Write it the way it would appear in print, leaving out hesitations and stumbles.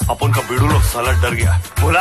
अपन का बिड़ू लोग साला डर गया, बोला